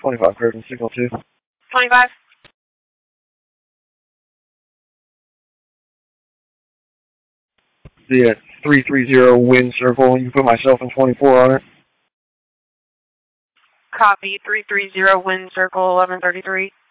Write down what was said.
25, Griffin, signal 2. 25. The 330 wind circle. You can put myself in 24 on it. Copy, 330 wind circle 1133.